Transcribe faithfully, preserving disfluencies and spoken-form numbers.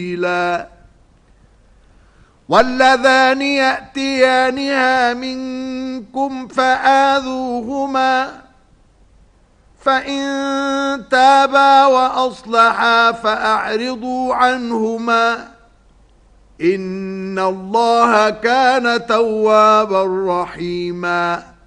سبيلا واللذان يأتيانها منكم فآذوهما فإن تابا وأصلحا فأعرضوا عنهما إن الله كان توابا رحيما